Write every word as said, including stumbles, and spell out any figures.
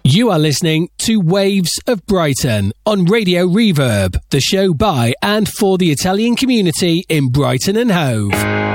You are listening to Waves of Brighton on Radio Reverb, the show by and for the Italian community in Brighton and Hove.